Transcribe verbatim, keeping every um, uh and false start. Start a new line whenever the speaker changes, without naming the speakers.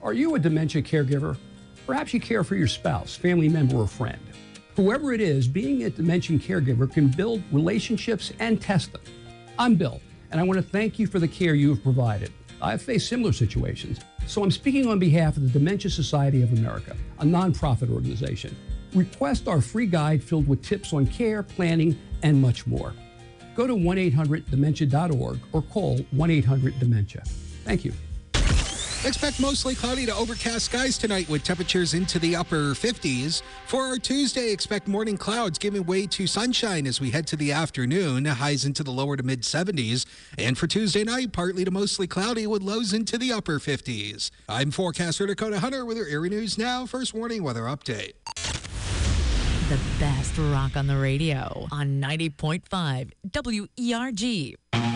Are you a dementia caregiver? Perhaps you care for your spouse, family member, or friend. Whoever it is, being a dementia caregiver can build relationships and test them. I'm Bill, and I want to thank you for the care you have provided. I've faced similar situations, so I'm speaking on behalf of the Dementia Society of America, a nonprofit organization. Request our free guide filled with tips on care, planning, and much more. Go to one eight hundred dementia dot org or call one eight hundred dementia. Thank you.
Expect mostly cloudy to overcast skies tonight with temperatures into the upper fifties. For our Tuesday, expect morning clouds giving way to sunshine as we head to the afternoon, highs into the lower to mid seventies. And for Tuesday night, partly to mostly cloudy with lows into the upper fifties. I'm forecaster Dakota Hunter with your Erie News Now First Warning Weather Update.
The best rock on the radio on ninety point five W E R G.